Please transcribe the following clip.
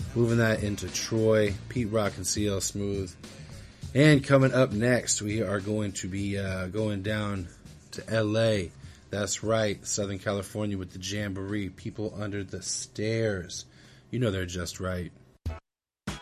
Moving that into Troy, Pete Rock and CL Smooth. And coming up next, we are going to be going down to LA. That's right, Southern California with the Jamboree. People Under the Stairs. You know they're just right.